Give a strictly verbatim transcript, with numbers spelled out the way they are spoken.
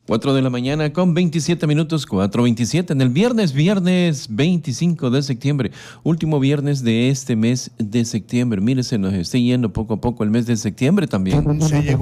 cuatro de la mañana con veintisiete minutos, cuatro veintisiete en el viernes, viernes veinticinco de septiembre, último viernes de este mes de septiembre. Mire, se nos está yendo poco a poco el mes de septiembre también. Se llegó